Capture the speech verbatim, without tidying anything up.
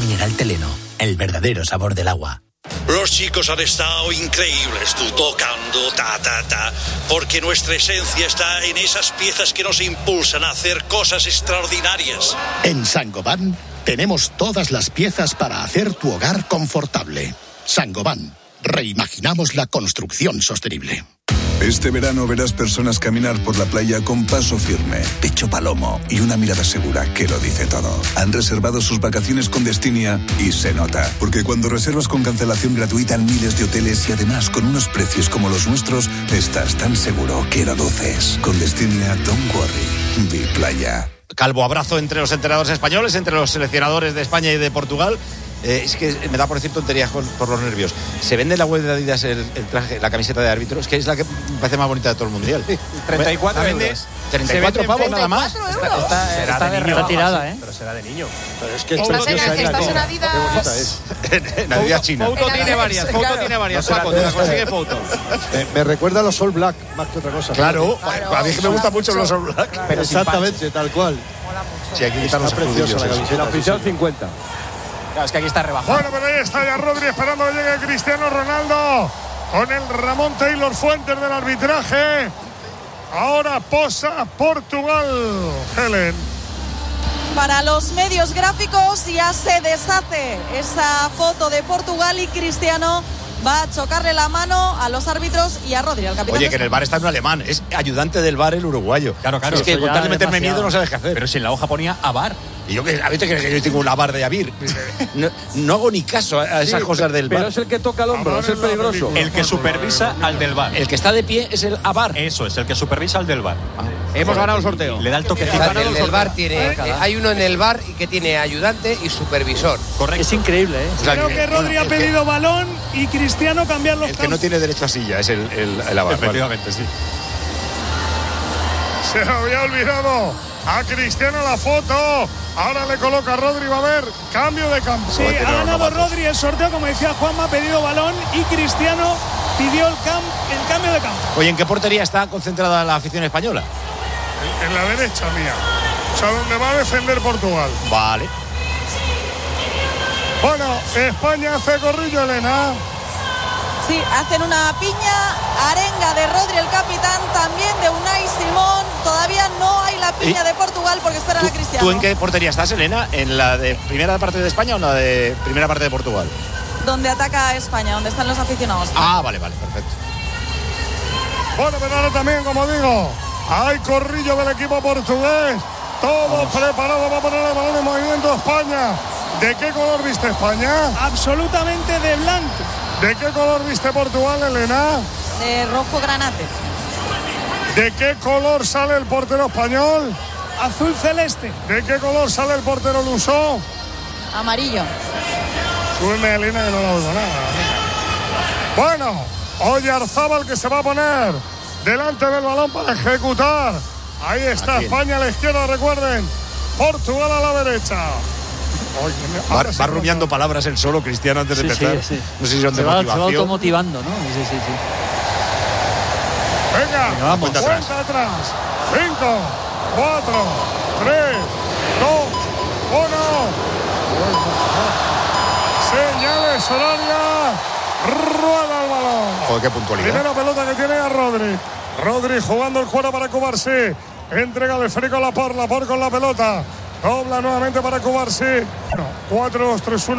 mineral Teleno, el verdadero sabor del agua. Los chicos han estado increíbles, tú tocando, ta, ta, ta, porque nuestra esencia está en esas piezas que nos impulsan a hacer cosas extraordinarias. En Saint-Gobain tenemos todas las piezas para hacer tu hogar confortable. Saint-Gobain, reimaginamos la construcción sostenible. Este verano verás personas caminar por la playa con paso firme, pecho palomo y una mirada segura que lo dice todo. Han reservado sus vacaciones con Destinia y se nota, porque cuando reservas con cancelación gratuita en miles de hoteles y además con unos precios como los nuestros, estás tan seguro que lo duces. Con Destinia, don't worry, vi playa. Calvo abrazo entre los entrenadores españoles, entre los seleccionadores de España y de Portugal. Eh, es que me da por decir tonterías con, por los nervios. Se vende en la web de Adidas el, el traje, la camiseta de árbitro, es que es la que me parece más bonita de todo el mundial. treinta y cuatro euros. treinta y cuatro pavos nada más. Está, está, será está de, de niño, retirada, ¿eh? Pero será de niño. Pero es que Estás en, estás en Adidas. En Adidas China. Fouto tiene varias, Fouto claro. tiene varias. No Paco, te la consigue Fouto. me, me recuerda a los All Black más que otra cosa. Claro, Claro, a mí es que me gusta mucho los All Black. Pero exactamente, tal cual. Mola mucho. Sí, hay que quitar los Está preciosa la escudillos. camiseta. La oficial cincuenta. Claro, es que aquí está rebajado. Bueno, pero ahí está ya Rodri esperando que llegue Cristiano Ronaldo con el Ramón Taylor Fuentes del arbitraje. Ahora posa Portugal, Helen. Para los medios gráficos ya se deshace esa foto de Portugal y Cristiano va a chocarle la mano a los árbitros y a Rodri, al capitán. Oye, que en el bar está un alemán, es ayudante del bar el uruguayo. Claro, claro. Es que con tal de meterme demasiado. miedo no sabes qué hacer. Pero si en la hoja ponía a bar. Y yo que a veces crees que yo tengo una bar de Avir. No, no hago ni caso a esas Sí, cosas del pero bar. es el que toca el hombro, es el peligroso. El que supervisa al del bar. El que está de pie es el abar. Eso es, el que supervisa al del bar. Hemos ganado el sorteo. Le da el toquecito. Ganado El el del sorteo. bar tiene, eh, hay uno en el bar y que tiene ayudante y supervisor. Correcto. Es increíble, ¿eh? O sea, Creo que Rodri ha pedido balón y Cristiano cambiar los El que no tiene derecho a silla es el, el, el abar. Efectivamente, sí. Se había olvidado a Cristiano la foto. Ahora le coloca a Rodri, va a haber cambio de campo. Sí, ha ganado Rodri el sorteo, como decía Juanma, ha pedido balón y Cristiano pidió el, cam el cambio de campo. Oye, ¿en qué portería está concentrada la afición española? En, en la derecha mía. O sea, donde va a defender Portugal. Vale. Bueno, España hace corrillo, Elena. Sí, hacen una piña, arenga de Rodri, el capitán, también de Unai Simón. Todavía no hay la piña ¿Y? de Portugal porque esperan ¿Tú, a Cristiano. ¿Tú en qué portería estás, Elena? ¿En la de primera parte de España o en la de primera parte de Portugal? Donde ataca España, donde están los aficionados. Ah, vale, vale, perfecto. Bueno, pero ahora también, como digo, hay corrillo del equipo portugués. Todo preparado para poner el balón en movimiento a España. ¿De qué color viste España? Absolutamente de blanco. ¿De qué color viste Portugal, Elena? De rojo granate. ¿De qué color sale el portero español? Azul celeste. ¿De qué color sale el portero luso? Amarillo. Súbeme, Elena, que no la oigo nada. Bueno, Oyarzábal que se va a poner delante del balón para ejecutar. Ahí está España a la izquierda, recuerden. Portugal a la derecha. Oye, Va, va rumiando palabras él solo, Cristiano, antes de Sí, empezar. sí, sí. No sé si son Se de va, se va motivación. automotivando, ¿no? Sí, sí, sí. Venga, Venga, vamos. cuenta atrás. atrás. Cinco, cuatro, tres, dos, uno. Señales horarias. Rueda el balón. Joder, qué puntualidad. Primera pelota que tiene a Rodri. Rodri jugando el cuero para Cubarsí. Entrega el esférico a Laporte. Laporte con la pelota. Dobla nuevamente para Cubarsí. cuatro, dos, tres, uno.